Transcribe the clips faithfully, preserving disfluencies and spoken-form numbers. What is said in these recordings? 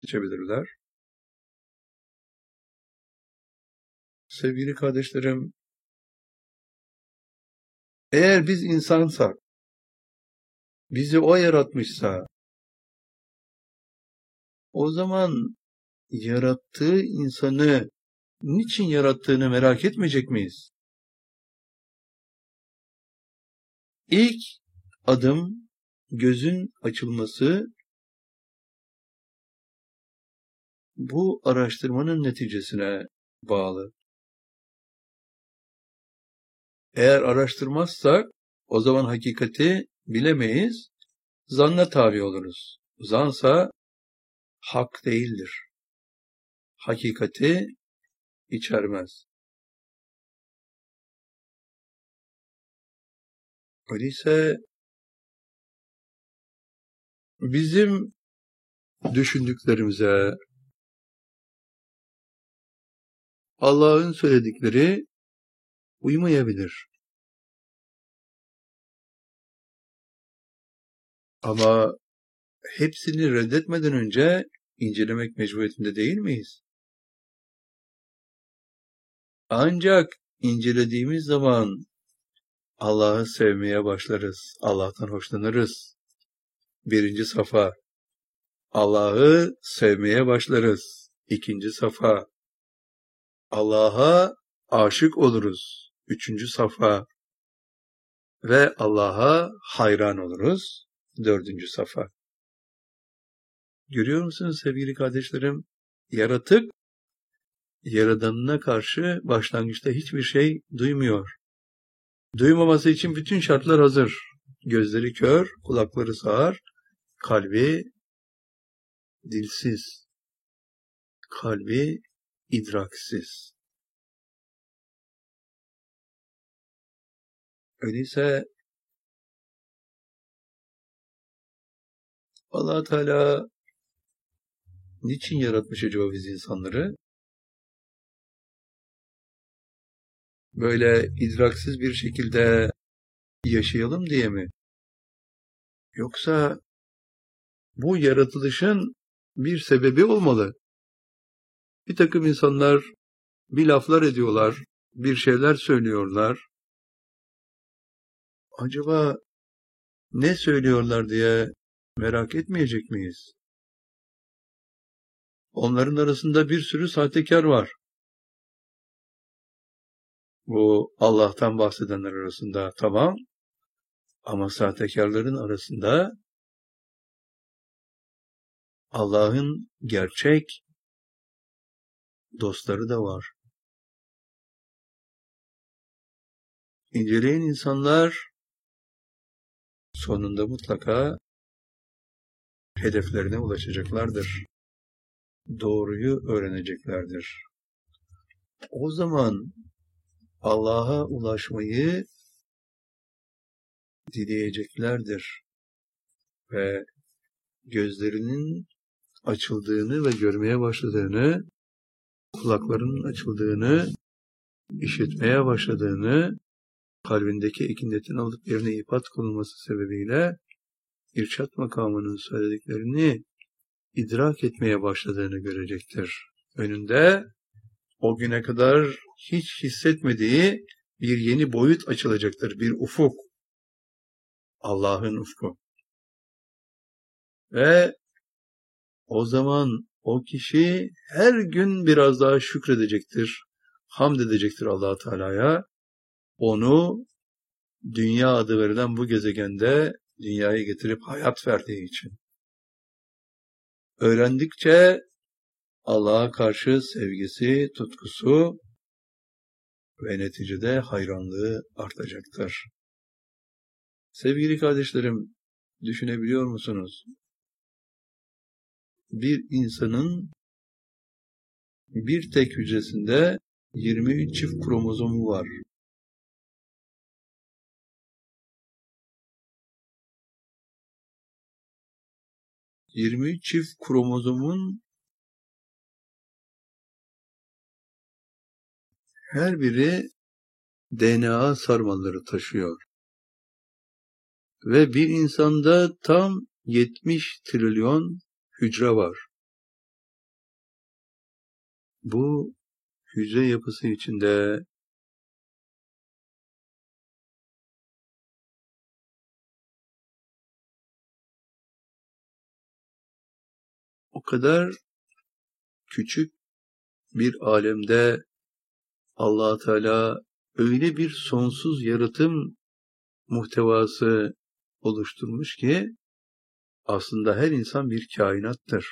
geçebilirler. Sevgili kardeşlerim, eğer biz insansak, bizi o yaratmışsa, o zaman yarattığı insanı niçin yarattığını merak etmeyecek miyiz? İlk adım gözün açılması bu araştırmanın neticesine bağlı. Eğer araştırmazsak o zaman hakikati bilemeyiz, zanna tabi oluruz. Zansa hak değildir. Hakikati içermez. Öyleyse bizim düşündüklerimize Allah'ın söyledikleri uymayabilir. Ama hepsini reddetmeden önce incelemek mecburiyetinde değil miyiz? Ancak incelediğimiz zaman Allah'ı sevmeye başlarız. Allah'tan hoşlanırız. Birinci safa. Allah'ı sevmeye başlarız. İkinci safa. Allah'a aşık oluruz. Üçüncü safa. Ve Allah'a hayran oluruz. Dördüncü safa. Görüyor musunuz sevgili kardeşlerim? Yaratık, Yaradanına karşı başlangıçta hiçbir şey duymuyor. Duymaması için bütün şartlar hazır. Gözleri kör, kulakları sağır, kalbi dilsiz, kalbi idraksiz. Öyleyse Allah Teala niçin yaratmış acaba biz insanları? Böyle idraksiz bir şekilde yaşayalım diye mi? Yoksa bu yaratılışın bir sebebi olmalı. Bir takım insanlar bir laflar ediyorlar, bir şeyler söylüyorlar. Acaba ne söylüyorlar diye merak etmeyecek miyiz? Onların arasında bir sürü sahtekar var. Bu Allah'tan bahsedenler arasında tamam, ama sahtekarların arasında Allah'ın gerçek dostları da var. İnceleyen insanlar sonunda mutlaka hedeflerine ulaşacaklardır. Doğruyu öğreneceklerdir. O zaman Allah'a ulaşmayı dileyeceklerdir ve gözlerinin açıldığını ve görmeye başladığını, kulaklarının açıldığını, işitmeye başladığını, kalbindeki ikinetin alıp yerine ipat konulması sebebiyle irşat makamının söylediklerini idrak etmeye başladığını görecektir. Önünde o güne kadar hiç hissetmediği bir yeni boyut açılacaktır, bir ufuk. Allah'ın ufku. Ve o zaman o kişi her gün biraz daha şükredecektir, hamd edecektir Allah Teala'ya. Onu dünya adı verilen bu gezegende dünyaya getirip hayat verdiği için. Öğrendikçe Allah'a karşı sevgisi, tutkusu ve neticede hayranlığı artacaktır. Sevgili kardeşlerim, düşünebiliyor musunuz? Bir insanın bir tek hücresinde yirmi üç çift kromozomu var. yirmi üç çift kromozomun her biri D N A sarmalları taşıyor. Ve bir insanda tam yetmiş trilyon hücre var. bu hücre yapısı içinde o kadar küçük bir alemde Allah Teala öyle bir sonsuz yaratım muhtevası oluşturmuş ki aslında her insan bir kainattır.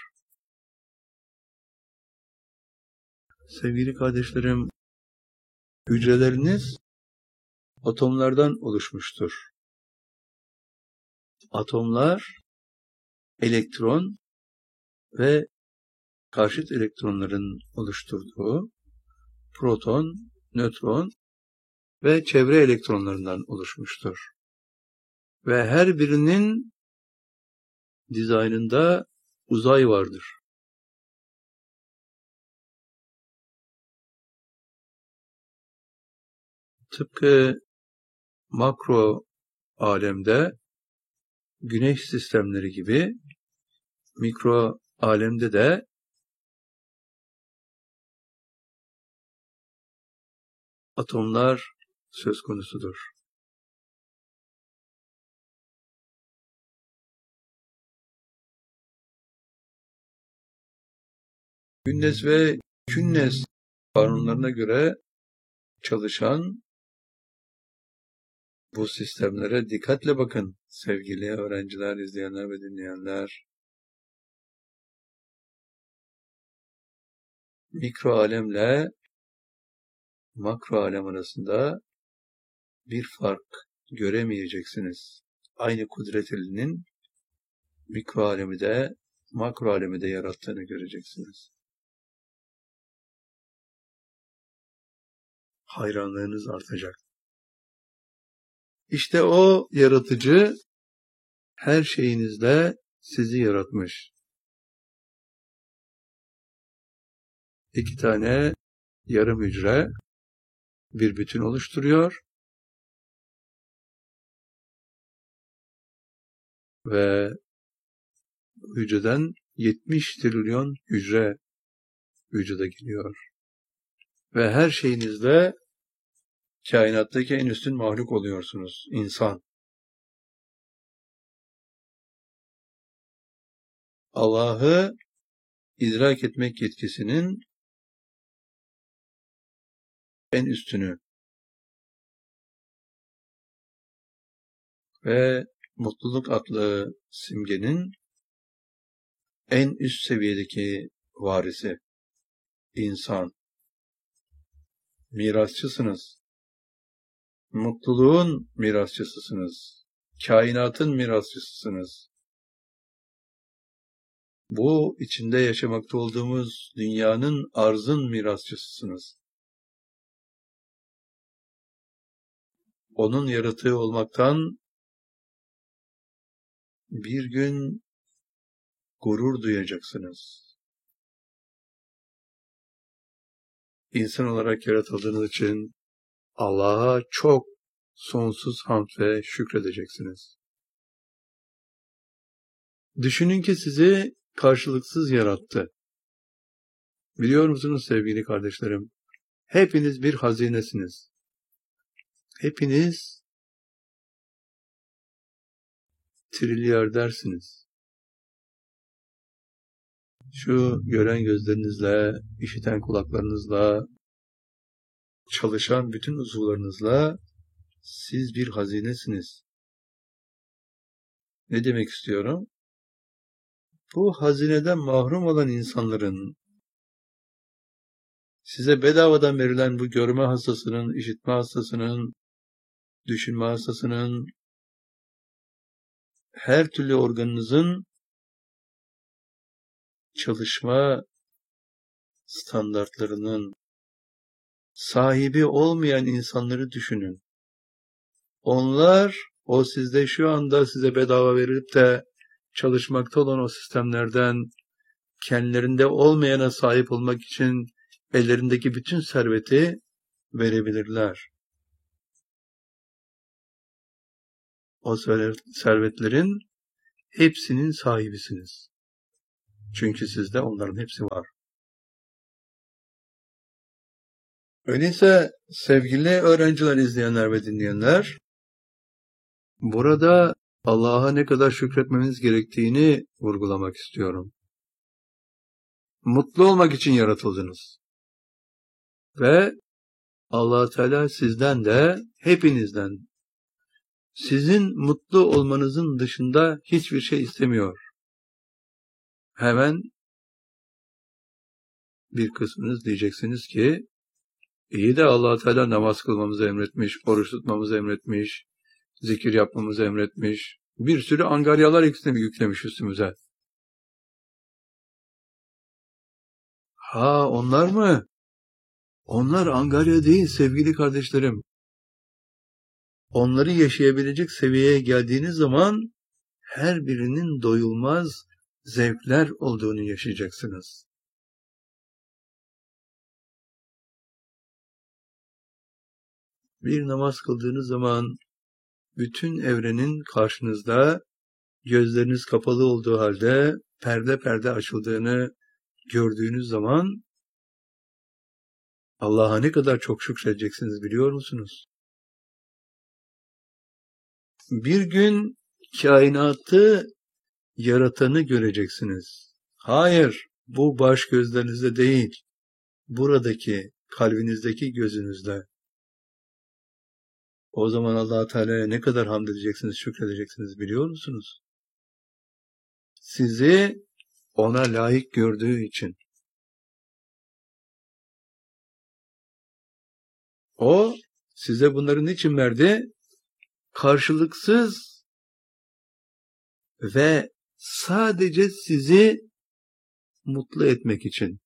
Sevgili kardeşlerim, hücreleriniz atomlardan oluşmuştur. Atomlar elektron ve karşıt elektronların oluşturduğu proton, nötron ve çevre elektronlarından oluşmuştur. Ve her birinin dizaynında uzay vardır. Tıpkı makro alemde güneş sistemleri gibi mikro alemde de atomlar söz konusudur. Künnes ve künnes kanunlarına göre çalışan bu sistemlere dikkatle bakın sevgili öğrenciler, izleyenler ve dinleyenler. Mikro alemle makro alem arasında bir fark göremeyeceksiniz. Aynı kudret elinin mikro alemi de makro alemi de yarattığını göreceksiniz. Hayranlığınız artacak. İşte o yaratıcı her şeyinizle sizi yaratmış. İki tane yarım hücre bir bütün oluşturuyor ve hücreden yetmiş trilyon hücre vücuda geliyor. Ve her şeyinizle kainattaki en üstün mahluk oluyorsunuz, insan. Allah'ı idrak etmek yetkisinin en üstünü ve mutluluk adlı simgenin en üst seviyedeki varisi, insan. Mirasçısınız. Mutluluğun mirasçısısınız. Kainatın mirasçısısınız. Bu içinde yaşamakta olduğumuz dünyanın, arzın mirasçısısınız. Onun yaratığı olmaktan bir gün gurur duyacaksınız. İnsan olarak yaratıldığınız için Allah'a çok sonsuz hamd ve şükredeceksiniz. Düşünün ki sizi karşılıksız yarattı. Biliyor musunuz sevgili kardeşlerim? Hepiniz bir hazinesiniz. Hepiniz trilyardersiniz. Şu gören gözlerinizle, işiten kulaklarınızla, çalışan bütün uzuvlarınızla siz bir hazinesiniz. Ne demek istiyorum? Bu hazineden mahrum olan insanların size bedavadan verilen bu görme hastasının, işitme hastasının, düşünme hastasının, her türlü organınızın çalışma standartlarının sahibi olmayan insanları düşünün. Onlar o sizde şu anda size bedava verilip de çalışmakta olan o sistemlerden kendilerinde olmayana sahip olmak için ellerindeki bütün serveti verebilirler. O servetlerin hepsinin sahibisiniz. Çünkü sizde onların hepsi var. Öyleyse sevgili öğrenciler, izleyenler ve dinleyenler, burada Allah'a ne kadar şükretmemiz gerektiğini vurgulamak istiyorum. Mutlu olmak için yaratıldınız. Ve Allah Teala sizden de, hepinizden, sizin mutlu olmanızın dışında hiçbir şey istemiyor. Hemen bir kısmınız diyeceksiniz ki, iyi de Allah Teala namaz kılmamızı emretmiş, oruç tutmamızı emretmiş, zikir yapmamızı emretmiş, bir sürü angaryalar yüklemiş üstümüze. Ha, onlar mı? Onlar angarya değil sevgili kardeşlerim. Onları yaşayabilecek seviyeye geldiğiniz zaman her birinin doyulmaz zevkler olduğunu yaşayacaksınız. Bir namaz kıldığınız zaman bütün evrenin karşınızda, gözleriniz kapalı olduğu halde perde perde açıldığını gördüğünüz zaman Allah'a ne kadar çok şükredeceksiniz biliyor musunuz? Bir gün kainatı yaratanı göreceksiniz. Hayır, bu baş gözlerinizde değil, buradaki, kalbinizdeki gözünüzde. O zaman Allah Teala'ya ne kadar hamd edeceksiniz, şükredeceksiniz biliyor musunuz? Sizi ona layık gördüğü için. O size bunları niçin verdi? Karşılıksız ve sadece sizi mutlu etmek için.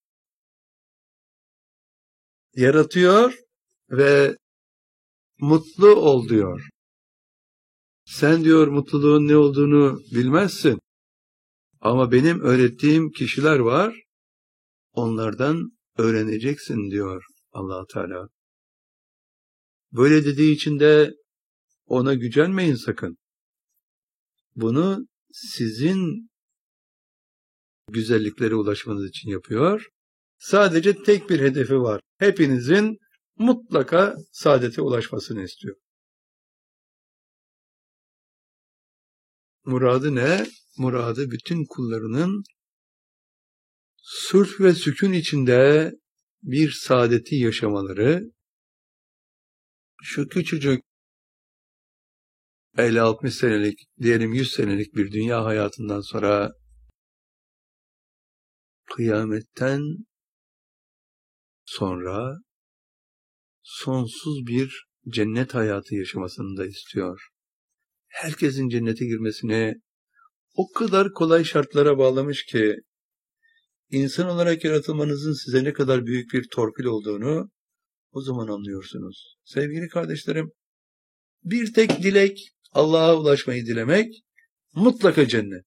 Yaratıyor ve mutlu ol diyor. Sen diyor mutluluğun ne olduğunu bilmezsin. Ama benim öğrettiğim kişiler var. Onlardan öğreneceksin diyor Allah Teala. Böyle dediği için de ona gücenmeyin sakın. Bunu sizin güzelliklere ulaşmanız için yapıyor. Sadece tek bir hedefi var. Hepinizin mutlaka saadete ulaşmasını istiyor. Muradı ne? Muradı bütün kullarının sulh ve sükun içinde bir saadeti yaşamaları. Şu küçücük elli altmış senelik, diyelim yüz senelik bir dünya hayatından sonra kıyametten sonra sonsuz bir cennet hayatı yaşamasını da istiyor. Herkesin cennete girmesini o kadar kolay şartlara bağlamış ki insan olarak yaratılmanızın size ne kadar büyük bir torpil olduğunu o zaman anlıyorsunuz. Sevgili kardeşlerim, bir tek dilek Allah'a ulaşmayı dilemek, mutlaka cennet.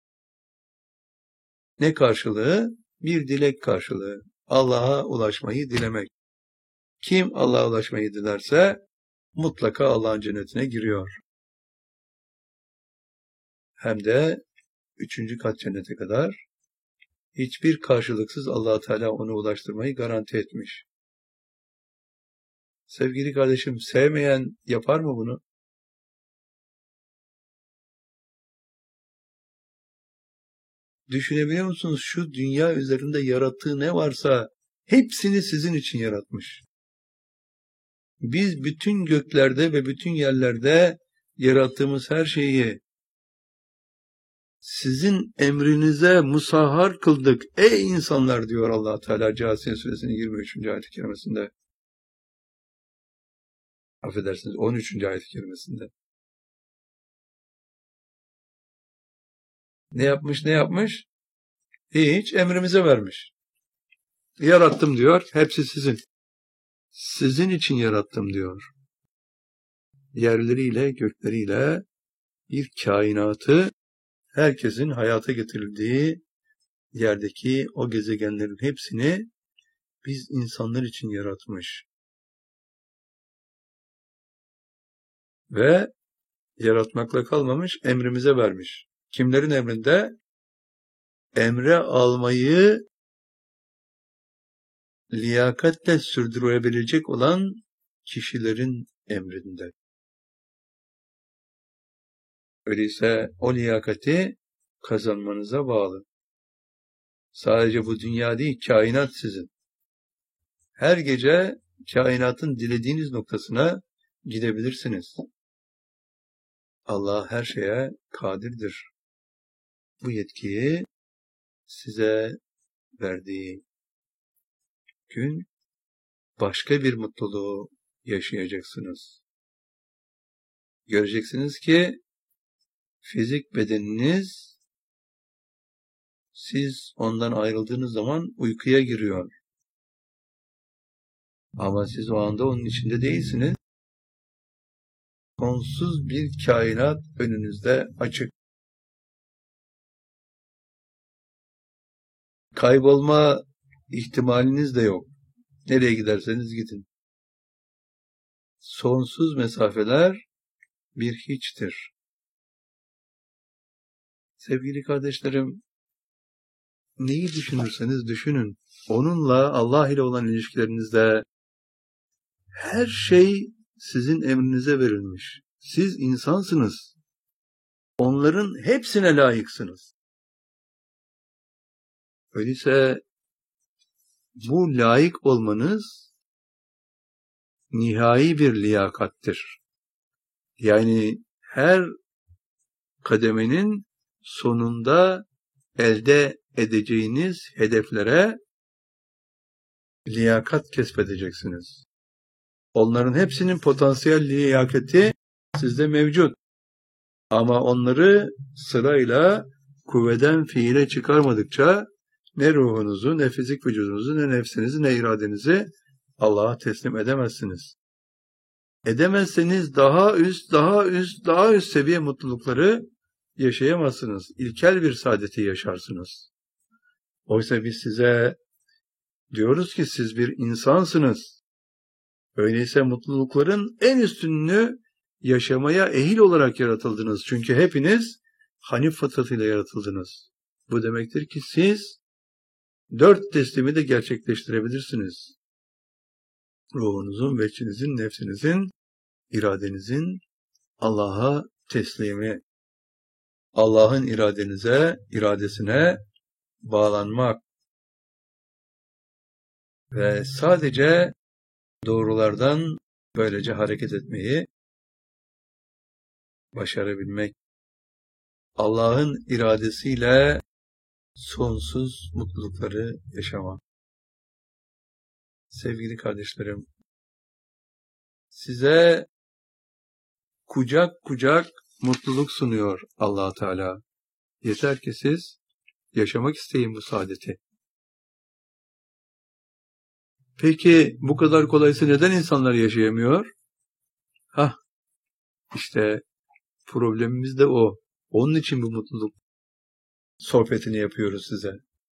Ne karşılığı? Bir dilek karşılığı. Allah'a ulaşmayı dilemek. Kim Allah'a ulaşmayı dilerse mutlaka Allah'ın cennetine giriyor. Hem de üçüncü kat cennete kadar hiçbir karşılıksız Allah Teala onu ulaştırmayı garanti etmiş. Sevgili kardeşim, sevmeyen yapar mı bunu? Düşünebiliyor musunuz? Şu dünya üzerinde yarattığı ne varsa hepsini sizin için yaratmış. Biz bütün göklerde ve bütün yerlerde yarattığımız her şeyi sizin emrinize musahhar kıldık ey insanlar diyor Allah Teala Câsiye Suresinin yirmi üçüncü ayet-i kerimesinde. Affedersiniz, on üçüncü ayet-i kerimesinde. Ne yapmış, ne yapmış? Hiç, emrimize vermiş. Yarattım diyor, hepsi sizin. Sizin için yarattım diyor. Yerleriyle, gökleriyle bir kainatı, herkesin hayata getirildiği yerdeki o gezegenlerin hepsini biz insanlar için yaratmış. Ve yaratmakla kalmamış, emrimize vermiş. Kimlerin emrinde? Emre almayı liyakatle sürdürebilecek olan kişilerin emrinde. Öyleyse o liyakati kazanmanıza bağlı. Sadece bu dünya değil, kainat sizin. Her gece kainatın dilediğiniz noktasına gidebilirsiniz. Allah her şeye kadirdir. Bu yetkiyi size verdiği gün başka bir mutluluğu yaşayacaksınız. Göreceksiniz ki fizik bedeniniz siz ondan ayrıldığınız zaman uykuya giriyor. Ama siz o anda onun içinde değilsiniz. Sonsuz bir kainat önünüzde açık. Kaybolma ihtimaliniz de yok. Nereye giderseniz gidin. Sonsuz mesafeler bir hiçtir. Sevgili kardeşlerim, neyi düşünürseniz düşünün. Onunla, Allah ile olan ilişkilerinizde her şey sizin emrinize verilmiş. Siz insansınız. Onların hepsine layıksınız. Öyleyse bu layık olmanız nihai bir liyakattir. Yani her kademenin sonunda elde edeceğiniz hedeflere liyakat kesbedeceksiniz. Onların hepsinin potansiyel liyakati sizde mevcut. Ama onları sırayla kuvveden fiile çıkarmadıkça ne ruhunuzu, ne fizik vücudunuzu, ne nefsinizi, ne iradenizi Allah'a teslim edemezsiniz. Edemezseniz daha üst, daha üst, daha üst seviye mutlulukları yaşayamazsınız. İlkel bir saadeti yaşarsınız. Oysa biz size diyoruz ki siz bir insansınız. Öyleyse mutlulukların en üstününü yaşamaya ehil olarak yaratıldınız. Çünkü hepiniz Hanif fıtratıyla yaratıldınız. Bu demektir ki siz dört teslimi de gerçekleştirebilirsiniz. Ruhunuzun, veçinizin, nefsinizin, iradenizin Allah'a teslimi. Allah'ın iradenize, iradesine bağlanmak ve sadece doğrulardan böylece hareket etmeyi başarabilmek. Allah'ın iradesiyle sonsuz mutlulukları yaşamak. Sevgili kardeşlerim, size kucak kucak mutluluk sunuyor Allah Teala. Yeter ki siz yaşamak isteyin bu saadeti. Peki bu kadar kolaysa neden insanlar yaşayamıyor? Hah, işte problemimiz de o. Onun için bu mutluluk sohbetini yapıyoruz size.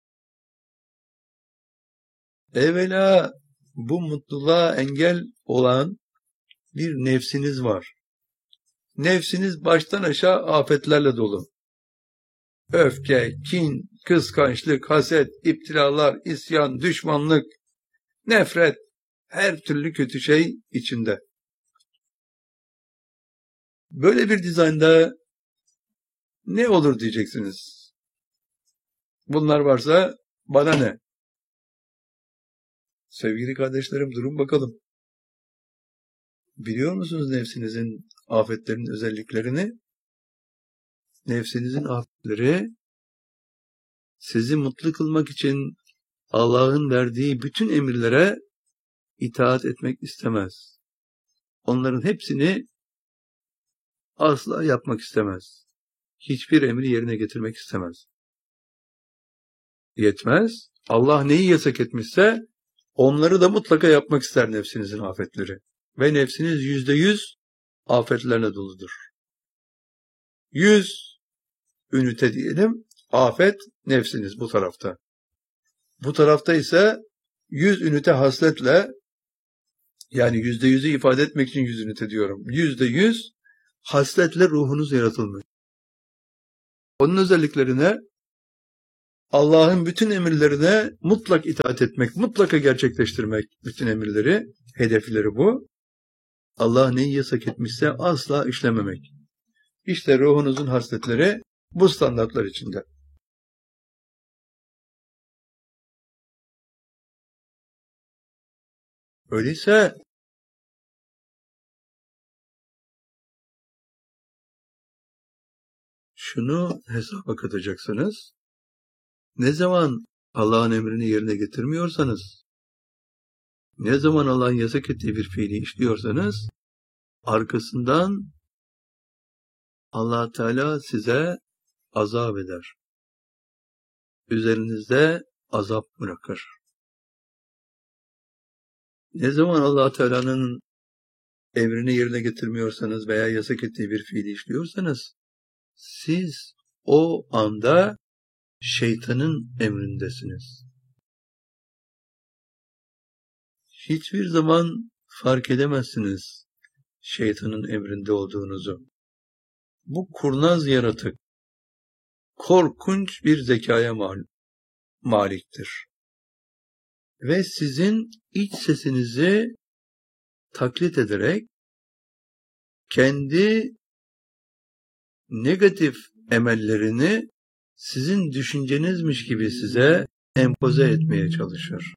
Evvela bu mutluluğa engel olan bir nefsiniz var. Nefsiniz baştan aşağı afetlerle dolu. Öfke, kin, kıskançlık, haset, iptilalar, isyan, düşmanlık, nefret, her türlü kötü şey içinde. Böyle bir dizaynda ne olur diyeceksiniz. Bunlar varsa bana ne? Sevgili kardeşlerim, durun bakalım. Biliyor musunuz nefsinizin afetlerinin özelliklerini? Nefsinizin afetleri sizi mutlu kılmak için Allah'ın verdiği bütün emirlere itaat etmek istemez. Onların hepsini asla yapmak istemez. Hiçbir emri yerine getirmek istemez. Yetmez. Allah neyi yasak etmişse onları da mutlaka yapmak ister nefsinizin afetleri. Ve nefsiniz yüzde yüz afetlerle doludur. Yüz ünite diyelim, afet nefsiniz bu tarafta. Bu tarafta ise yüz ünite hasletle, yani yüzde yüzü ifade etmek için yüz ünite diyorum. Yüzde yüz hasletle ruhunuz yaratılmış. Onun özelliklerine Allah'ın bütün emirlerine mutlak itaat etmek, mutlaka gerçekleştirmek bütün emirleri, hedefleri bu. Allah neyi yasak etmişse asla işlememek. İşte ruhunuzun hasletleri bu standartlar içinde. Öyleyse şunu hesaba katacaksınız. Ne zaman Allah'ın emrini yerine getirmiyorsanız, ne zaman Allah'ın yasak ettiği bir fiili işliyorsanız, arkasından Allah Teala size azap eder. Üzerinizde azap bırakır. Ne zaman Allah Teala'nın emrini yerine getirmiyorsanız veya yasak ettiği bir fiili işliyorsanız, siz o anda şeytanın emrindesiniz. Hiçbir zaman fark edemezsiniz şeytanın emrinde olduğunuzu. Bu kurnaz yaratık korkunç bir zekaya mal, maliktir. Ve sizin iç sesinizi taklit ederek kendi negatif emellerini sizin düşüncenizmiş gibi size empoze etmeye çalışır.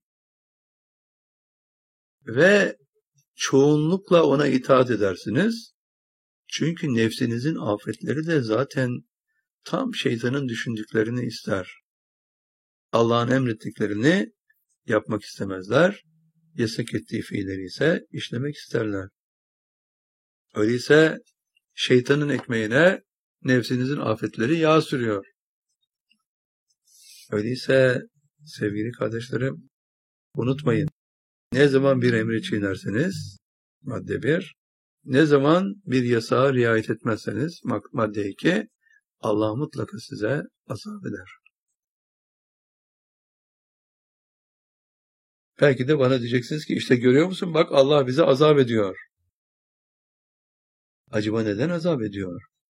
Ve çoğunlukla ona itaat edersiniz. Çünkü nefsinizin afetleri de zaten tam şeytanın düşündüklerini ister. Allah'ın emrettiklerini yapmak istemezler. Yasak ettiği fiilleri ise işlemek isterler. Öyleyse şeytanın ekmeğine nefsinizin afetleri yağ sürüyor. Öyleyse sevgili kardeşlerim, unutmayın. Ne zaman bir emri çiğnerseniz, madde bir, ne zaman bir yasağa riayet etmezseniz, madde iki, Allah mutlaka size azap eder. Belki de bana diyeceksiniz ki işte görüyor musun bak Allah bize azap ediyor. Acaba neden azap ediyor?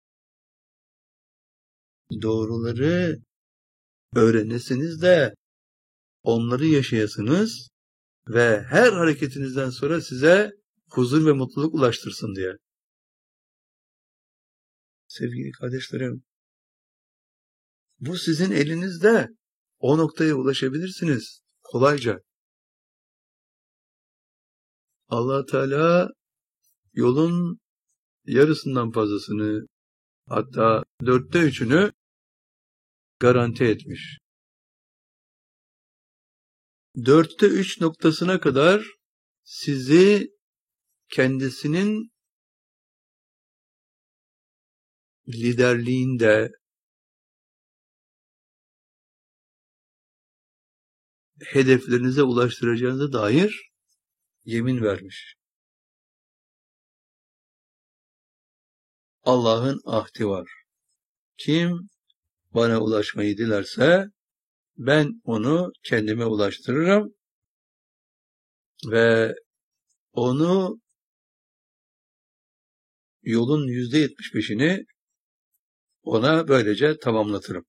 Doğruları öğrenesiniz de onları yaşayasınız ve her hareketinizden sonra size huzur ve mutluluk ulaştırsın diye. Sevgili kardeşlerim, bu sizin elinizde. O noktaya ulaşabilirsiniz kolayca. Allah Teala yolun yarısından fazlasını, hatta dörtte üçünü garanti etmiş. Dörtte üç noktasına kadar sizi kendisinin liderliğinde, hedeflerinize ulaştıracağınıza dair yemin vermiş. Allah'ın ahdi var. Kim bana ulaşmayı dilerse ben onu kendime ulaştırırım ve onu yolun yüzde yetmiş beşini ona böylece tamamlatırım.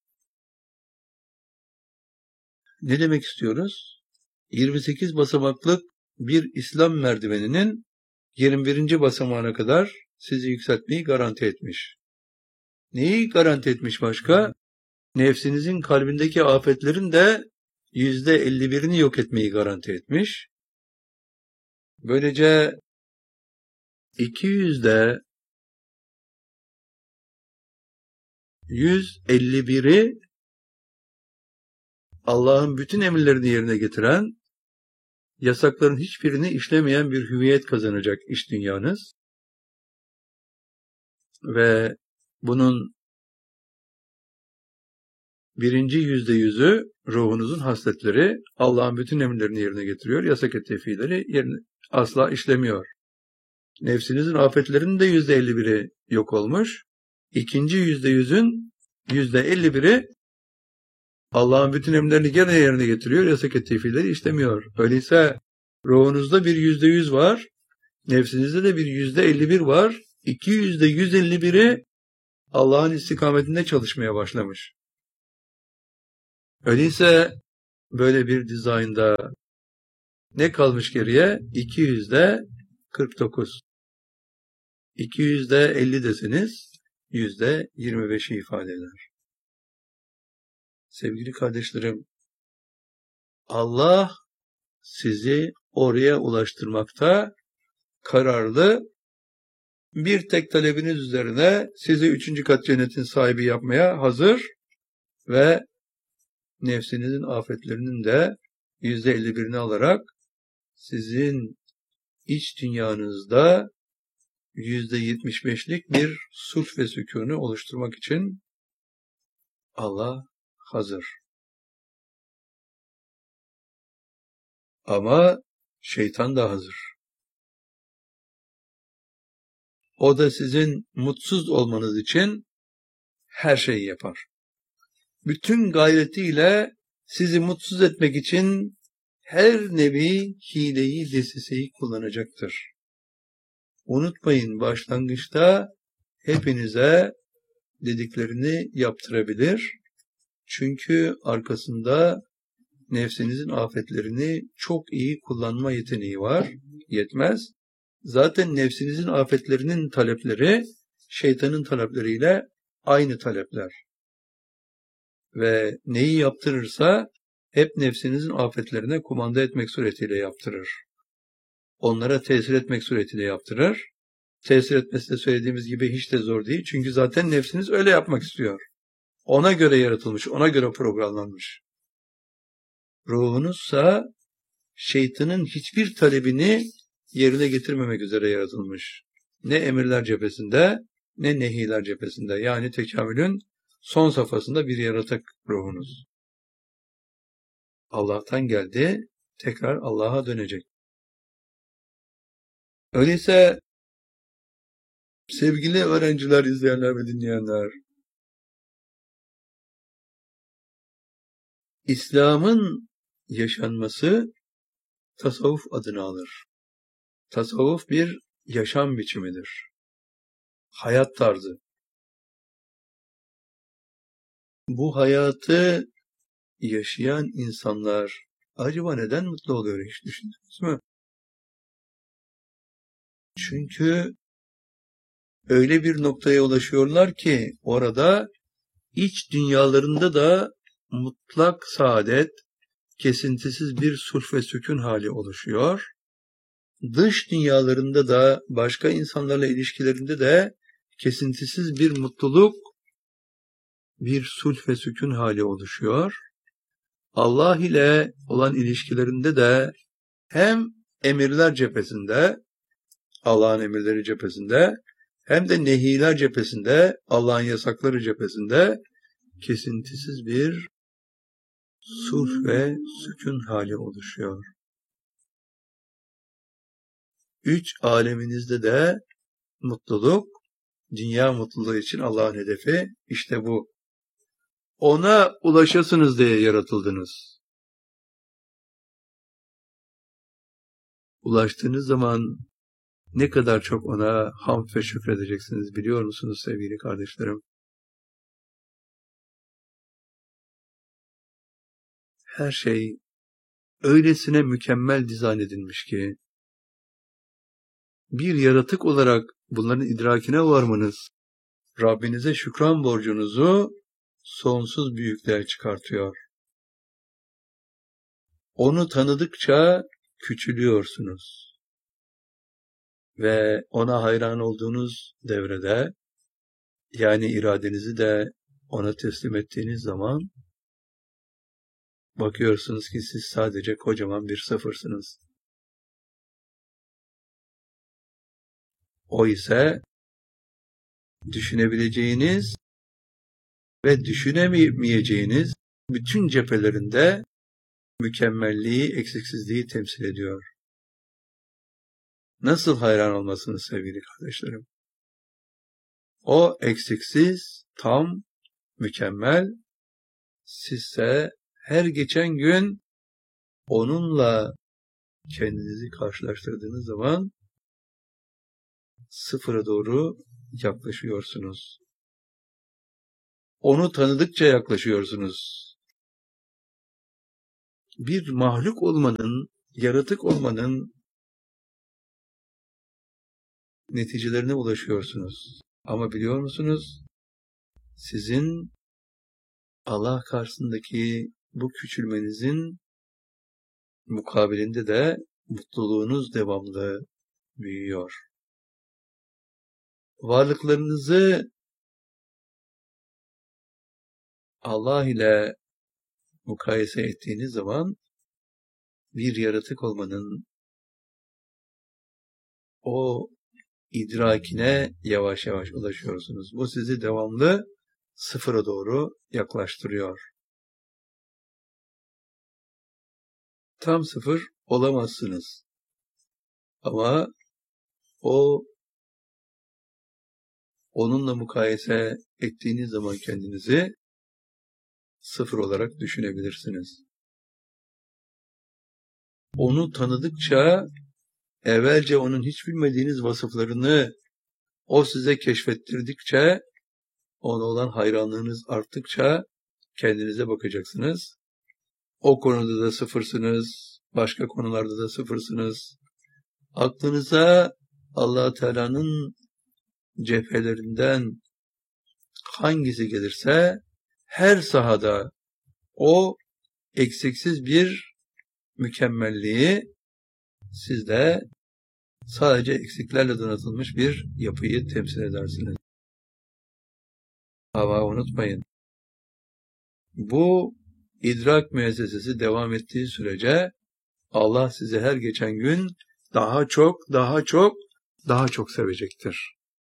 Ne demek istiyoruz? yirmi sekiz basamaklık bir İslam merdiveninin yirmi birinci basamağına kadar sizi yükseltmeyi garanti etmiş. Neyi garanti etmiş başka? Nefsinizin kalbindeki afetlerin de yüzde elli birini yok etmeyi garanti etmiş. Böylece iki yüzde yüz elli biri Allah'ın bütün emirlerini yerine getiren, yasakların hiçbirini işlemeyen bir hüviyet kazanacak iç dünyanız. Ve bunun birinci yüzde yüzü ruhunuzun hasletleri, Allah'ın bütün emirlerini yerine getiriyor, yasak ettiği fiilleri yerine asla işlemiyor. Nefsinizin afetlerinin de yüzde elli biri yok olmuş. İkinci yüzde yüzün yüzde elli biri Allah'ın bütün emirlerini gene yerine getiriyor, yasak ettiği fiilleri işlemiyor. Öyleyse ruhunuzda bir yüzde yüz var, nefsinizde de bir yüzde elli bir var. İki yüzde yüz elli biri Allah'ın istikametinde çalışmaya başlamış. Öyleyse böyle bir dizaynda ne kalmış geriye? iki yüzde kırk dokuz. iki yüzde elli deseniz yüzde yirmi beşi ifade eder. Sevgili kardeşlerim, Allah sizi oraya ulaştırmakta kararlı. Bir tek talebiniz üzerine sizi üçüncü kat cennetin sahibi yapmaya hazır ve nefsinizin afetlerinin de yüzde elli birini alarak sizin iç dünyanızda yüzde yetmiş beşlik bir sulh ve sükûnu oluşturmak için Allah hazır. Ama şeytan da hazır. O da sizin mutsuz olmanız için her şeyi yapar. Bütün gayretiyle sizi mutsuz etmek için her nevi hileyi, desiseyi kullanacaktır. Unutmayın, başlangıçta hepinize dediklerini yaptırabilir. Çünkü arkasında nefsinizin afetlerini çok iyi kullanma yeteneği var. Yetmez. Zaten nefsinizin afetlerinin talepleri şeytanın talepleriyle aynı talepler. Ve neyi yaptırırsa hep nefsinizin afetlerine kumanda etmek suretiyle yaptırır. Onlara tesir etmek suretiyle yaptırır. Tesir etmesi de söylediğimiz gibi hiç de zor değil. Çünkü zaten nefsiniz öyle yapmak istiyor. Ona göre yaratılmış, ona göre programlanmış. Ruhunuzsa şeytanın hiçbir talebini yerine getirmemek üzere yaratılmış. Ne emirler cephesinde, ne nehiler cephesinde. Yani tekamülün son safhasında bir yaratık ruhunuz. Allah'tan geldi, tekrar Allah'a dönecek. Öyleyse sevgili öğrenciler, izleyenler ve dinleyenler, İslam'ın yaşanması tasavvuf adını alır. Tasavvuf bir yaşam biçimidir. Hayat tarzı. Bu hayatı yaşayan insanlar acaba neden mutlu oluyor, hiç düşündünüz mü? Çünkü öyle bir noktaya ulaşıyorlar ki orada iç dünyalarında da mutlak saadet, kesintisiz bir sulh ve sükun hali oluşuyor. Dış dünyalarında da başka insanlarla ilişkilerinde de kesintisiz bir mutluluk, bir sulh ve sükun hali oluşuyor. Allah ile olan ilişkilerinde de hem emirler cephesinde, Allah'ın emirleri cephesinde, hem de nehiler cephesinde, Allah'ın yasakları cephesinde kesintisiz bir sulh ve sükun hali oluşuyor. Üç aleminizde de mutluluk, dünya mutluluğu için Allah'ın hedefi işte bu. Ona ulaşasınız diye yaratıldınız. Ulaştığınız zaman ne kadar çok ona hamd ve şükredeceksiniz biliyor musunuz sevgili kardeşlerim? Her şey öylesine mükemmel dizayn edilmiş ki bir yaratık olarak bunların idrakine varmanız Rabbinize şükran borcunuzu sonsuz büyüklüğe çıkartıyor. Onu tanıdıkça küçülüyorsunuz. Ve ona hayran olduğunuz devrede, yani iradenizi de ona teslim ettiğiniz zaman bakıyorsunuz ki siz sadece kocaman bir sıfırsınız. O ise düşünebileceğiniz ve düşünemeyeceğiniz bütün cephelerinde mükemmelliği, eksiksizliği temsil ediyor. Nasıl hayran olmasınız sevgili kardeşlerim? O eksiksiz, tam, mükemmel, sizse her geçen gün onunla kendinizi karşılaştırdığınız zaman sıfıra doğru yaklaşıyorsunuz. Onu tanıdıkça yaklaşıyorsunuz. bir mahluk olmanın, yaratık olmanın neticelerine ulaşıyorsunuz. Ama biliyor musunuz? Sizin Allah karşısındaki bu küçülmenizin mukabilinde de mutluluğunuz devamlı büyüyor. Varlıklarınızı Allah ile mukayese ettiğiniz zaman bir yaratık olmanın o idrakine yavaş yavaş ulaşıyorsunuz. Bu sizi devamlı sıfıra doğru yaklaştırıyor. Tam sıfır olamazsınız. Ama o onunla mukayese ettiğiniz zaman kendinizi sıfır olarak düşünebilirsiniz. Onu tanıdıkça evvelce onun hiç bilmediğiniz vasıflarını o size keşfettirdikçe ona olan hayranlığınız arttıkça kendinize bakacaksınız. O konuda da sıfırsınız, başka konularda da sıfırsınız. Aklınıza Allah Teala'nın cephelerinden hangisi gelirse her sahada o eksiksiz bir mükemmelliği sizde sadece eksiklerle donatılmış bir yapıyı temsil edersiniz. Ama unutmayın, bu idrak müessesesi devam ettiği sürece Allah sizi her geçen gün daha çok, daha çok, daha çok sevecektir.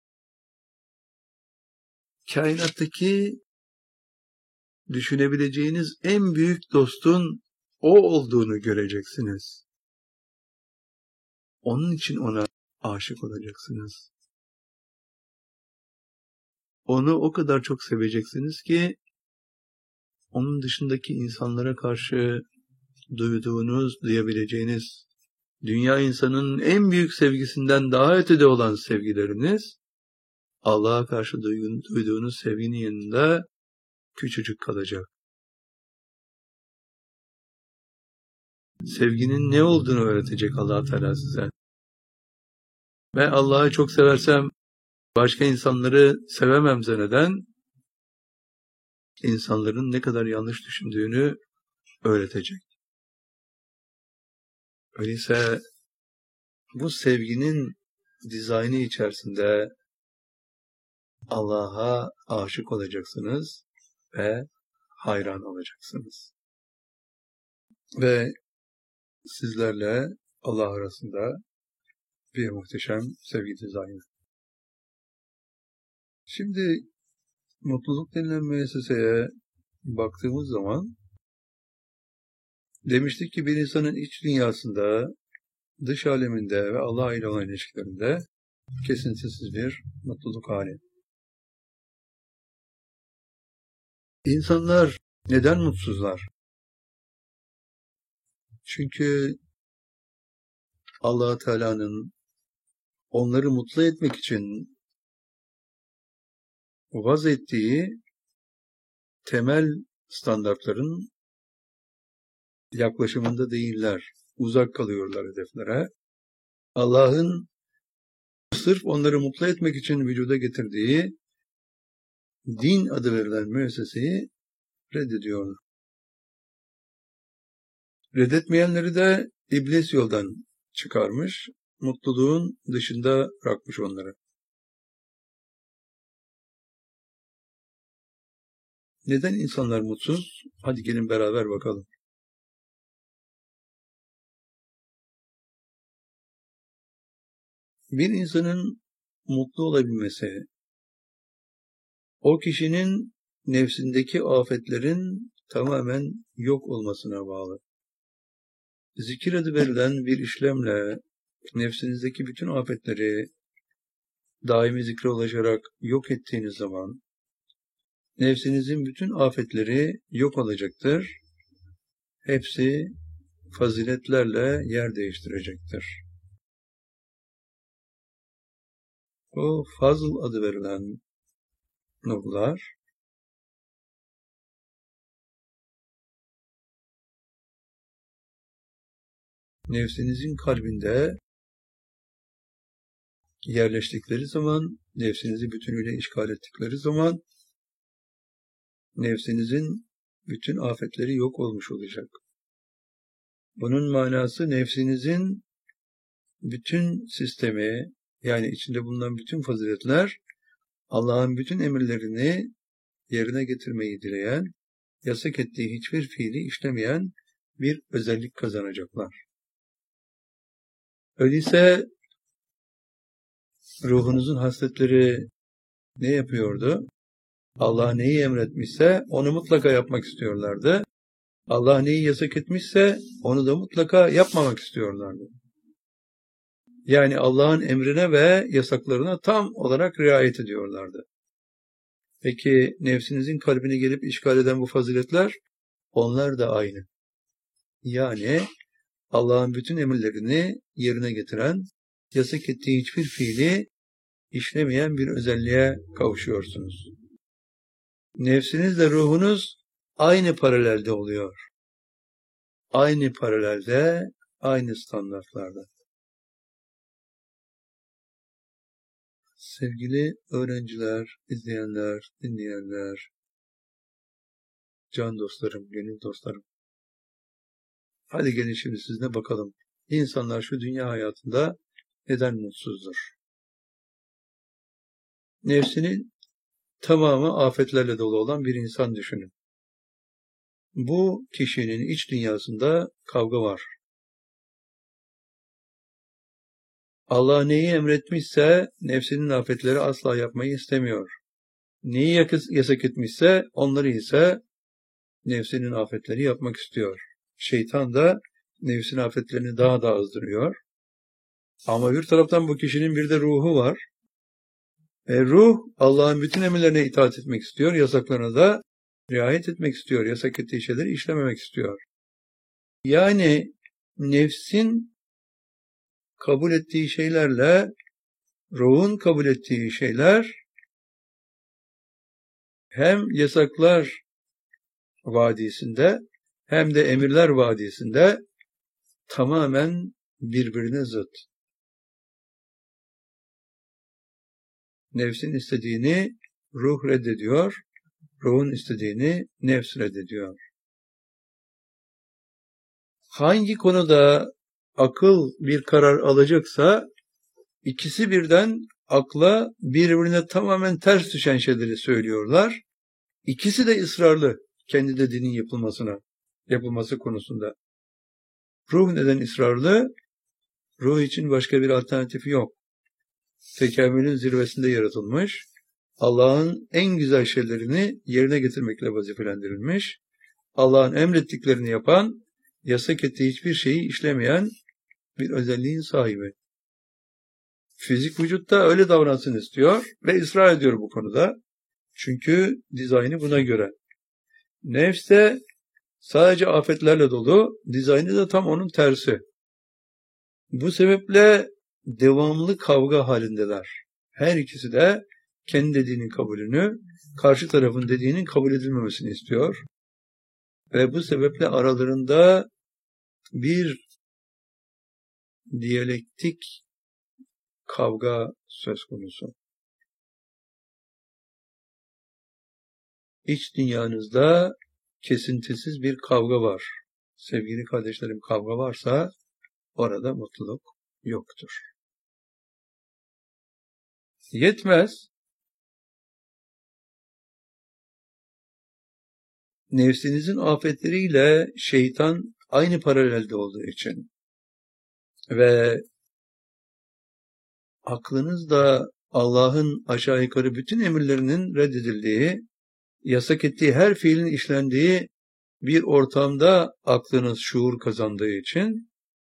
Kainattaki düşünebileceğiniz en büyük dostun o olduğunu göreceksiniz. Onun için ona aşık olacaksınız. Onu o kadar çok seveceksiniz ki onun dışındaki insanlara karşı duyduğunuz, duyabileceğiniz dünya insanının en büyük sevgisinden daha ötede olan sevgileriniz Allah'a karşı duyduğunuz sevginin yanında küçücük kalacak. Sevginin ne olduğunu öğretecek Allah Teala size. Ben Allah'ı çok seversem başka insanları sevemem neden? İnsanların ne kadar yanlış düşündüğünü öğretecek. Öyleyse bu sevginin dizaynı içerisinde Allah'a aşık olacaksınız ve hayran olacaksınız. Ve sizlerle Allah arasında bir muhteşem sevgi dizaynı. Şimdi mutluluk denilen müesseseye baktığımız zaman demiştik ki bir insanın iç dünyasında, dış aleminde ve Allah ile olan ilişkilerinde kesintisiz bir mutluluk hali. İnsanlar neden mutsuzlar? Çünkü Allah Teala'nın onları mutlu etmek için vaz ettiği temel standartların yaklaşımında değiller. Uzak kalıyorlar hedeflere. Allah'ın sırf onları mutlu etmek için vücuda getirdiği din adı verilen müesseseyi reddediyorlar. Reddetmeyenleri de iblis yoldan çıkarmış, mutluluğun dışında bırakmış onları. Neden insanlar mutsuz? Hadi gelin beraber bakalım. Bir insanın mutlu olabilmesi, o kişinin nefsindeki afetlerin tamamen yok olmasına bağlı. Zikir adı verilen bir işlemle nefsinizdeki bütün afetleri daimi zikre ulaşarak yok ettiğiniz zaman nefsinizin bütün afetleri yok olacaktır. Hepsi faziletlerle yer değiştirecektir. O fazl adı verilen nurlar nefsinizin kalbinde yerleştikleri zaman, nefsinizi bütünüyle işgal ettikleri zaman, nefsinizin bütün afetleri yok olmuş olacak. Bunun manası nefsinizin bütün sistemi, yani içinde bulunan bütün faziletler, Allah'ın bütün emirlerini yerine getirmeyi dileyen, yasak ettiği hiçbir fiili işlemeyen bir özellik kazanacaklar. Öyleyse ruhunuzun hasletleri ne yapıyordu? Allah neyi emretmişse onu mutlaka yapmak istiyorlardı. Allah neyi yasak etmişse onu da mutlaka yapmamak istiyorlardı. Yani Allah'ın emrine ve yasaklarına tam olarak riayet ediyorlardı. Peki nefsinizin kalbini gelip işgal eden bu faziletler, onlar da aynı. Yani Allah'ın bütün emirlerini yerine getiren, yasak ettiği hiçbir fiili işlemeyen bir özelliğe kavuşuyorsunuz. Nefsinizle ruhunuz aynı paralelde oluyor. Aynı paralelde, aynı standartlarda. Sevgili öğrenciler, izleyenler, dinleyenler, can dostlarım, gönül dostlarım. Hadi gelin şimdi sizinle bakalım. İnsanlar şu dünya hayatında neden mutsuzdur? Nefsinin tamamı afetlerle dolu olan bir insan düşünün. Bu kişinin iç dünyasında kavga var. Allah neyi emretmişse nefsinin afetleri asla yapmayı istemiyor. Neyi yasak etmişse onları ise nefsinin afetleri yapmak istiyor. Şeytan da nefsin afetlerini daha da azdırıyor. Ama bir taraftan bu kişinin bir de ruhu var. E, ruh Allah'ın bütün emirlerine itaat etmek istiyor, yasaklarına da riayet etmek istiyor, yasak ettiği şeyleri işlememek istiyor. Yani nefsin kabul ettiği şeylerle ruhun kabul ettiği şeyler hem yasaklar vadisinde hem de emirler vadisinde tamamen birbirine zıt. Nefsin istediğini ruh reddediyor, ruhun istediğini nefs reddediyor. Hangi konuda akıl bir karar alacaksa ikisi birden akla birbirine tamamen ters düşen şeyleri söylüyorlar. İkisi de ısrarlı kendi dediğinin yapılmasına, yapılması konusunda. Ruh neden ısrarlı? Ruh için başka bir alternatifi yok. Tekamülün zirvesinde yaratılmış, Allah'ın en güzel şeylerini yerine getirmekle vazifelendirilmiş, Allah'ın emrettiklerini yapan, yasak ettiği hiçbir şeyi işlemeyen bir özelliğin sahibi. Fizik vücutta öyle davransın istiyor ve ısrar ediyor bu konuda. Çünkü dizaynı buna göre. Nefs de sadece afetlerle dolu, dizaynı da tam onun tersi. Bu sebeple devamlı kavga halindeler. Her ikisi de kendi dediğinin kabulünü, karşı tarafın dediğinin kabul edilmemesini istiyor. Ve bu sebeple aralarında bir diyalektik kavga söz konusu. İç dünyanızda kesintisiz bir kavga var. Sevgili kardeşlerim, kavga varsa orada mutluluk yoktur. Yetmez. Nefsinizin afetleriyle şeytan aynı paralelde olduğu için ve aklınız da Allah'ın aşağı yukarı bütün emirlerinin reddedildiği, yasak ettiği her fiilin işlendiği bir ortamda aklınız şuur kazandığı için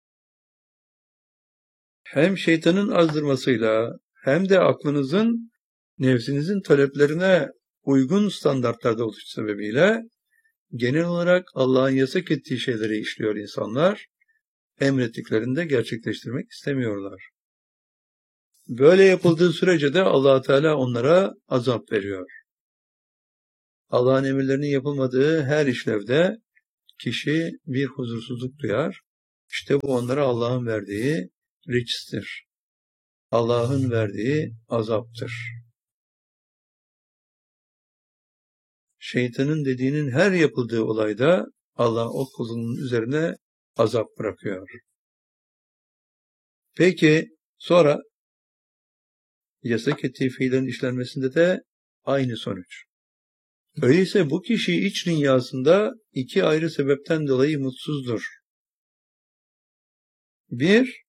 hem şeytanın azdırmasıyla hem de aklınızın nefsinizin taleplerine uygun standartlarda oluş sebebiyle genel olarak Allah'ın yasak ettiği şeyleri işliyor insanlar, emrettiklerini de gerçekleştirmek istemiyorlar. Böyle yapıldığı sürece de Allah Teala onlara azap veriyor. Allah'ın emirlerinin yapılmadığı her işlevde kişi bir huzursuzluk duyar İşte bu onlara Allah'ın verdiği riçtir. Allah'ın verdiği azaptır. Şeytanın dediğinin her yapıldığı olayda Allah o kulunun üzerine azap bırakıyor. Peki sonra yasak ettiği fiillerin işlenmesinde de aynı sonuç. Öyleyse bu kişi iç dünyasında iki ayrı sebepten dolayı mutsuzdur. Bir,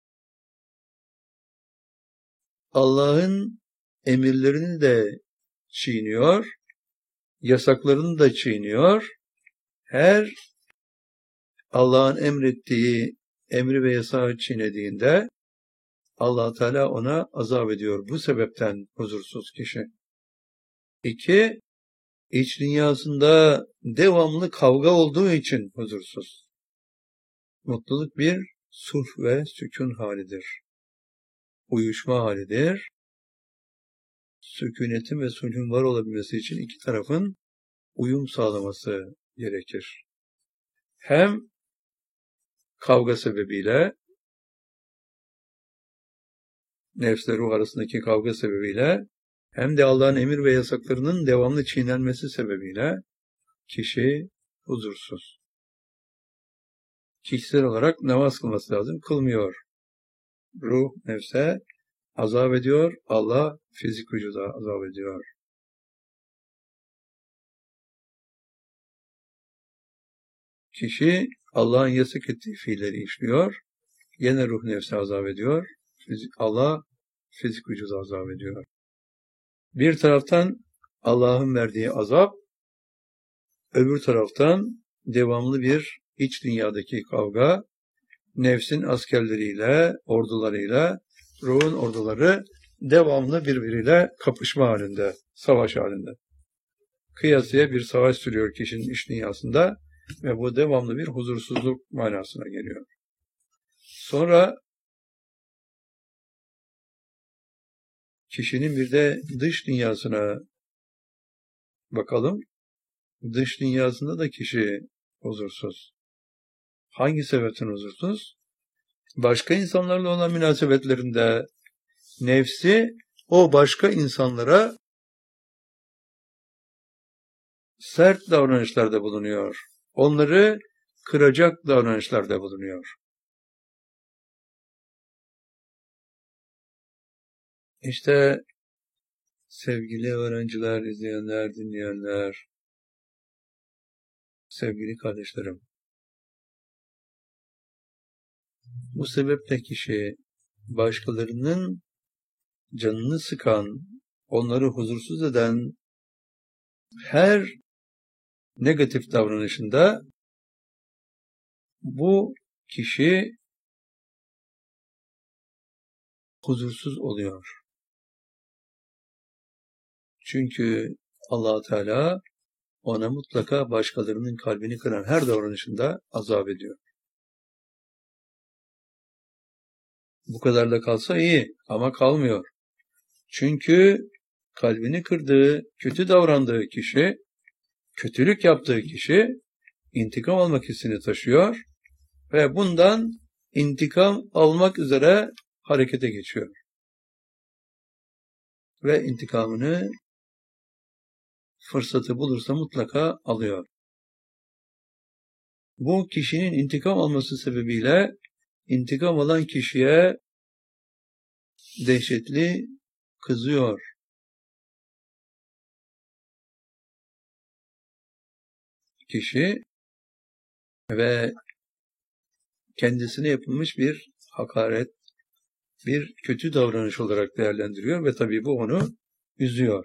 Allah'ın emirlerini de çiğniyor, yasaklarını da çiğniyor. Her Allah'ın emrettiği emri ve yasağı çiğnediğinde Allah Teala ona azap ediyor. Bu sebepten huzursuz kişi. İki, iç dünyasında devamlı kavga olduğu için huzursuz. Mutluluk bir sulh ve sükun halidir. Uyuşma halidir. Sükunetin ve sulhün var olabilmesi için iki tarafın uyum sağlaması gerekir. Hem kavga sebebiyle, nefsle ruh arasındaki kavga sebebiyle, hem de Allah'ın emir ve yasaklarının devamlı çiğnenmesi sebebiyle kişi huzursuz. Kişisel olarak namaz kılması lazım, kılmıyor. Ruh nefse azap ediyor, Allah fizik vücuda azap ediyor. Kişi Allah'ın yasak ettiği fiilleri işliyor, yine ruh nefse azap ediyor, Allah fizik vücuda azap ediyor. Bir taraftan Allah'ın verdiği azap, öbür taraftan devamlı bir iç dünyadaki kavga, nefsin askerleriyle, ordularıyla, ruhun orduları devamlı birbiriyle kapışma halinde, savaş halinde. Kıyasıya bir savaş sürüyor kişinin iç dünyasında ve bu devamlı bir huzursuzluk manasına geliyor. Sonra kişinin bir de dış dünyasına bakalım. Dış dünyasında da kişi huzursuz. Hangi sebepten huzursuz? Başka insanlarla olan münasebetlerinde nefsi o başka insanlara sert davranışlarda bulunuyor. Onları kıracak davranışlarda bulunuyor. İşte sevgili öğrenciler, izleyenler, dinleyenler, sevgili kardeşlerim, bu sebeple kişi başkalarının canını sıkan, onları huzursuz eden her negatif davranışında bu kişi huzursuz oluyor. Çünkü Allah Teala ona mutlaka başkalarının kalbini kıran her davranışında azap ediyor. Bu kadar da kalsa iyi ama kalmıyor. Çünkü kalbini kırdığı, kötü davrandığı kişi, kötülük yaptığı kişi intikam almak hissini taşıyor ve bundan intikam almak üzere harekete geçiyor. Ve intikamını fırsatı bulursa mutlaka alıyor. Bu kişinin intikam alması sebebiyle intikam alan kişiye dehşetli kızıyor. Kişi ve kendisine yapılmış bir hakaret, bir kötü davranış olarak değerlendiriyor ve tabii bu onu üzüyor.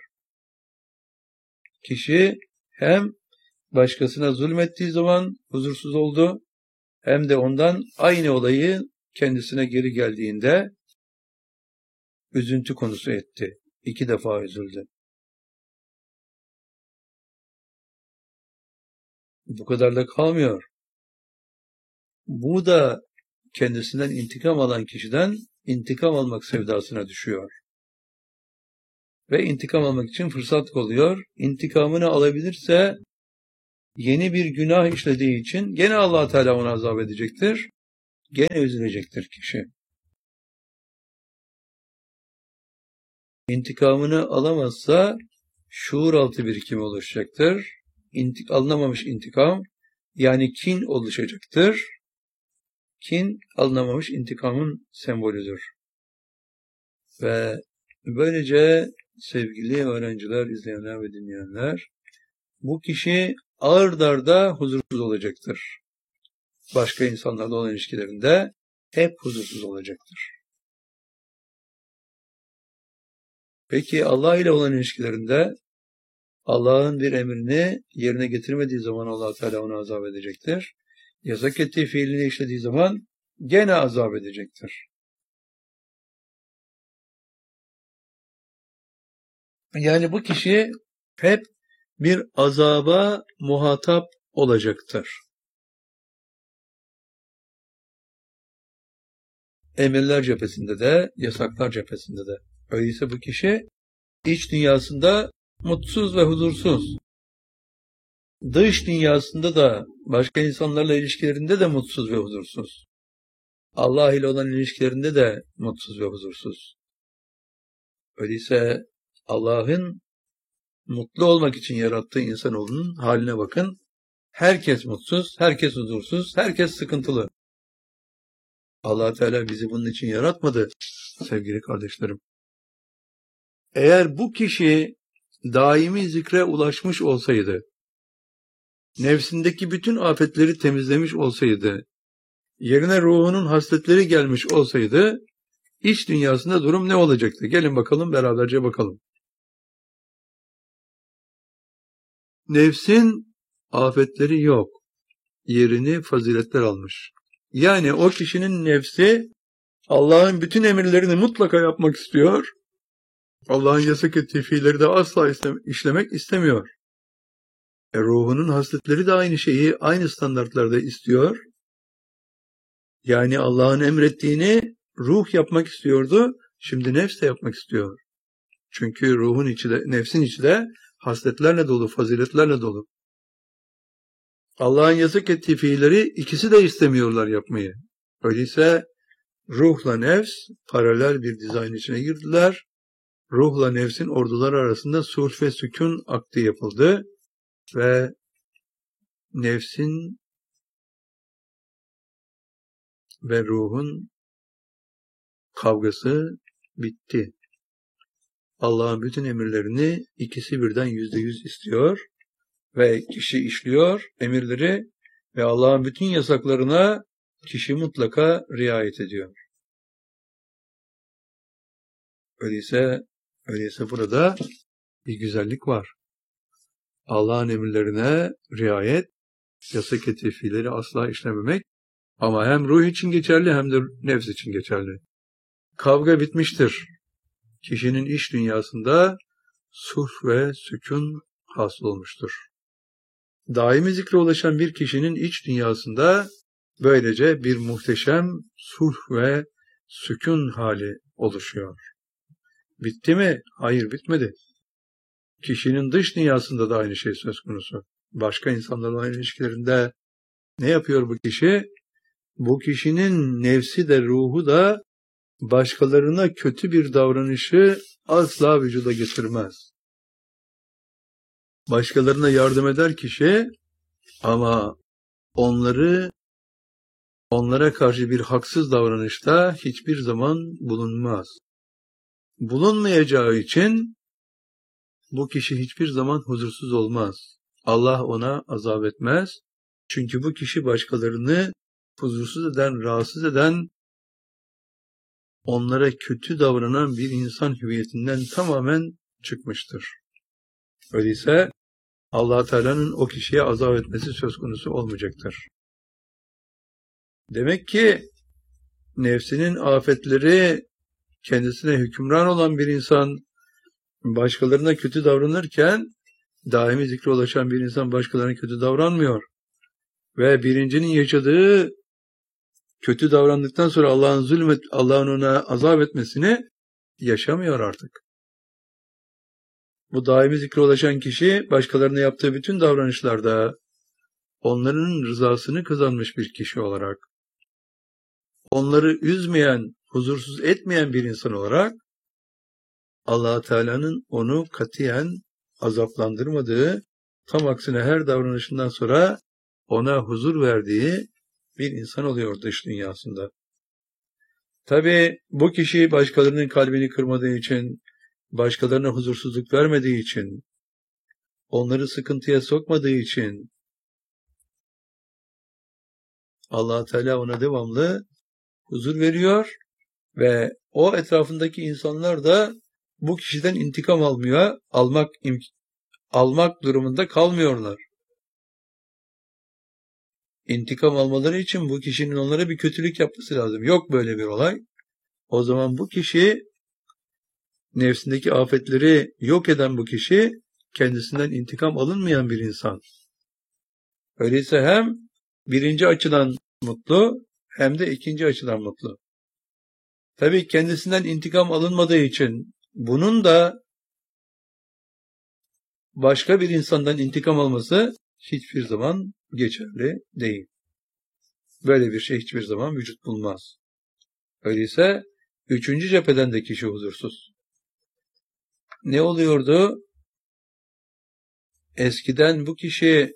Kişi hem başkasına zulmettiği zaman huzursuz oldu, hem de ondan aynı olayı kendisine geri geldiğinde üzüntü konusu etti. İki defa üzüldü. Bu kadar da kalmıyor. Bu da kendisinden intikam alan kişiden intikam almak sevdasına düşüyor. Ve intikam almak için fırsat kolluyor. İntikamını alabilirse yeni bir günah işlediği için gene Allah Teala onu azap edecektir. gene üzülecektir kişi. İntikamını alamazsa şuur altı birikimi oluşacaktır. İntik alınamamış intikam, yani kin oluşacaktır. Kin alınamamış intikamın sembolüdür. Ve böylece sevgili öğrenciler, izleyenler ve dinleyenler, bu kişi ağır darda huzursuz olacaktır. Başka insanlarla olan ilişkilerinde hep huzursuz olacaktır. Peki Allah ile olan ilişkilerinde Allah'ın bir emrini yerine getirmediği zaman Allah Teala onu azap edecektir. Yasak ettiği fiilini işlediği zaman gene azap edecektir. Yani bu kişi hep bir azaba muhatap olacaktır. Emirler cephesinde de, yasaklar cephesinde de. Öyleyse bu kişi iç dünyasında mutsuz ve huzursuz. Dış dünyasında da başka insanlarla ilişkilerinde de mutsuz ve huzursuz. Allah ile olan ilişkilerinde de mutsuz ve huzursuz. Öyleyse Allah'ın mutlu olmak için yarattığı insanoğlunun haline bakın. Herkes mutsuz, herkes huzursuz, herkes sıkıntılı. Allah Teala bizi bunun için yaratmadı sevgili kardeşlerim. Eğer bu kişi daimi zikre ulaşmış olsaydı, nefsindeki bütün afetleri temizlemiş olsaydı, yerine ruhunun hasletleri gelmiş olsaydı, iç dünyasında durum ne olacaktı? Gelin bakalım, beraberce bakalım. Nefsin afetleri yok. Yerini faziletler almış. Yani o kişinin nefsi Allah'ın bütün emirlerini mutlaka yapmak istiyor. Allah'ın yasak ettiği fiilleri de asla işlemek istemiyor. E, ruhunun hasletleri de aynı şeyi, aynı standartlarda istiyor. Yani Allah'ın emrettiğini ruh yapmak istiyordu, şimdi nefs de yapmak istiyor. Çünkü ruhun içi de, nefsin içi de hasletlerle dolu, faziletlerle dolu. Allah'ın yasak ettiği fiilleri ikisi de istemiyorlar yapmayı. Öyleyse ruhla nefs paralel bir dizayn içine girdiler. Ruhla nefsin ordular arasında sulh ve sükun akdi yapıldı ve nefsin ve ruhun kavgası bitti. Allah'ın bütün emirlerini ikisi birden yüzde yüz istiyor ve kişi işliyor emirleri ve Allah'ın bütün yasaklarına kişi mutlaka riayet ediyor. Öyleyse, öyleyse burada bir güzellik var. Allah'ın emirlerine riayet, yasak ettiği fiilleri asla işlememek ama hem ruh için geçerli hem de nefs için geçerli. Kavga bitmiştir. Kişinin iç dünyasında sulh ve sükun hasıl olmuştur. Daimi zikre ulaşan bir kişinin iç dünyasında böylece bir muhteşem sulh ve sükun hali oluşuyor. Bitti mi? Hayır, bitmedi. Kişinin dış dünyasında da aynı şey söz konusu. Başka insanlarla aynı ilişkilerinde ne yapıyor bu kişi? Bu kişinin nefsi de ruhu da başkalarına kötü bir davranışı asla vücuda getirmez. Başkalarına yardım eder kişi ama onları onlara karşı bir haksız davranışta hiçbir zaman bulunmaz. Bulunmayacağı için bu kişi hiçbir zaman huzursuz olmaz. Allah ona azap etmez. Çünkü bu kişi başkalarını huzursuz eden, rahatsız eden, onlara kötü davranan bir insan hüviyetinden tamamen çıkmıştır. Öyleyse Allah Teala'nın o kişiye azap etmesi söz konusu olmayacaktır. Demek ki nefsinin afetleri kendisine hükümran olan bir insan başkalarına kötü davranırken daimi zikre ulaşan bir insan başkalarına kötü davranmıyor. Ve birincinin yaşadığı kötü davrandıktan sonra Allah'ın zulmet, Allah'ın ona azap etmesini yaşamıyor artık. Bu daimi zikre ulaşan kişi başkalarına yaptığı bütün davranışlarda onların rızasını kazanmış bir kişi olarak onları üzmeyen, huzursuz etmeyen bir insan olarak Allah Teala'nın onu katiyen azaplandırmadığı, tam aksine her davranışından sonra ona huzur verdiği bir insan oluyor dış dünyasında. Tabii bu kişi başkalarının kalbini kırmadığı için, başkalarına huzursuzluk vermediği için, onları sıkıntıya sokmadığı için Allah Teala ona devamlı huzur veriyor ve o etrafındaki insanlar da bu kişiden intikam almıyor, almak almak durumunda kalmıyorlar. İntikam almaları için bu kişinin onlara bir kötülük yapması lazım. Yok böyle bir olay. O zaman bu kişi, nefsindeki afetleri yok eden bu kişi, kendisinden intikam alınmayan bir insan. Öyleyse hem birinci açıdan mutlu, hem de ikinci açıdan mutlu. Tabii kendisinden intikam alınmadığı için bunun da başka bir insandan intikam alması hiçbir zaman geçerli değil. Böyle bir şey hiçbir zaman vücut bulmaz. Öyleyse üçüncü cepheden de kişi huzursuz. Ne oluyordu? Eskiden bu kişi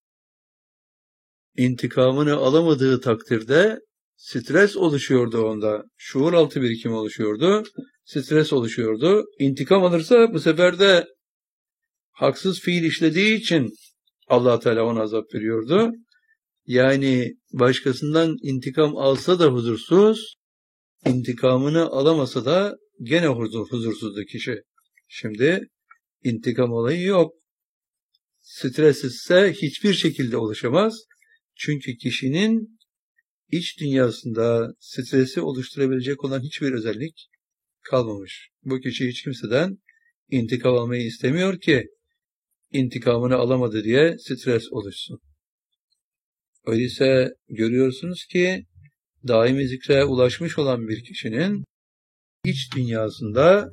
intikamını alamadığı takdirde stres oluşuyordu onda. Şuur altı birikim oluşuyordu. Stres oluşuyordu. İntikam alırsa bu sefer de haksız fiil işlediği için Allah Teala ona azap veriyordu. Yani başkasından intikam alsa da huzursuz, intikamını alamasa da gene huzur, huzursuzdu kişi. Şimdi intikam olayı yok. Stres ise hiçbir şekilde oluşamaz. Çünkü kişinin iç dünyasında stresi oluşturabilecek olan hiçbir özellik kalmamış. Bu kişi hiç kimseden intikam almayı istemiyor ki intikamını alamadı diye stres oluşsun. Öyleyse görüyorsunuz ki daimi zikre ulaşmış olan bir kişinin iç dünyasında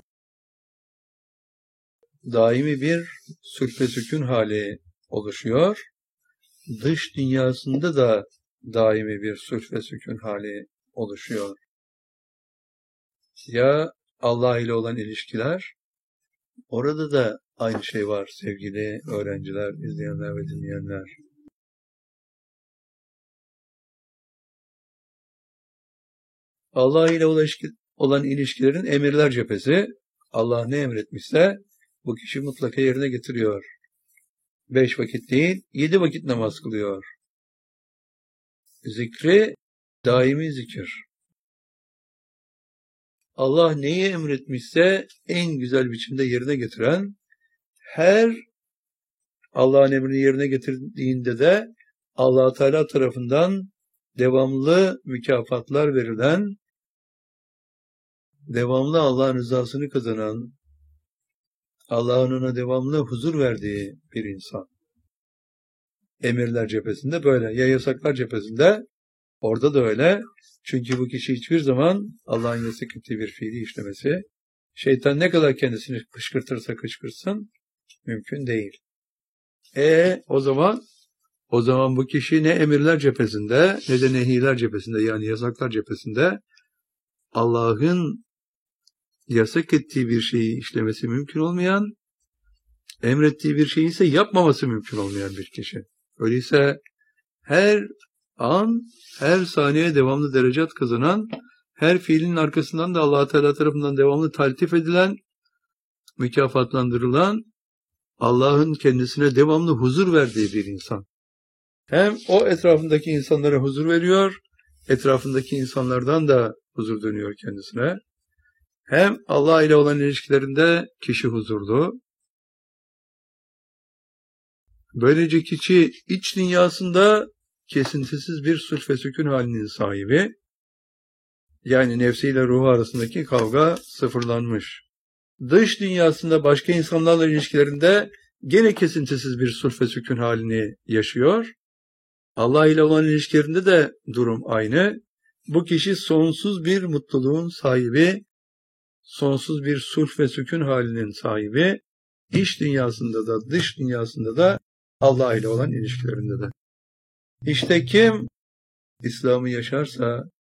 daimi bir sülh ve sükun hali oluşuyor. Dış dünyasında da daimi bir sülh ve sükun hali oluşuyor. Ya Allah ile olan ilişkiler, orada da aynı şey var sevgili öğrenciler, izleyenler ve dinleyenler. Allah ile olan ilişkilerin emirler cephesi, Allah ne emretmişse bu kişi mutlaka yerine getiriyor. Beş vakit değil, yedi vakit namaz kılıyor. Zikri, daimi zikir. Allah neyi emretmişse en güzel biçimde yerine getiren, her Allah'ın emrini yerine getirdiğinde de Allah Teala tarafından devamlı mükafatlar verilen, devamlı Allah'ın rızasını kazanan, Allah'ın ona devamlı huzur verdiği bir insan. Emirler cephesinde böyle, ya yasaklar cephesinde, orada da öyle. Çünkü bu kişi hiçbir zaman Allah'ın yasak ettiği bir fiili işlemesi, şeytan ne kadar kendisini kışkırtırsa kışkırtsın, mümkün değil. E o zaman o zaman bu kişi ne emirler cephesinde ne de nehiler cephesinde, yani yasaklar cephesinde Allah'ın yasak ettiği bir şeyi işlemesi mümkün olmayan, emrettiği bir şeyi ise yapmaması mümkün olmayan bir kişi. Öyleyse her an, her saniye devamlı derecat kazanan, her fiilin arkasından da Allah Teala tarafından devamlı taltif edilen, mükafatlandırılan, Allah'ın kendisine devamlı huzur verdiği bir insan. Hem o etrafındaki insanlara huzur veriyor, etrafındaki insanlardan da huzur dönüyor kendisine. Hem Allah ile olan ilişkilerinde kişi huzurlu. Böylece kişi iç dünyasında kesintisiz bir sulh ve sükun halinin sahibi. Yani nefsiyle ruhu arasındaki kavga sıfırlanmış. Dış dünyasında başka insanlarla ilişkilerinde gene kesintisiz bir sulh ve sükun halini yaşıyor. Allah ile olan ilişkilerinde de durum aynı. Bu kişi sonsuz bir mutluluğun sahibi, sonsuz bir sulh ve sükun halinin sahibi, iç dünyasında da dış dünyasında da Allah ile olan ilişkilerinde de. İşte kim İslam'ı yaşarsa,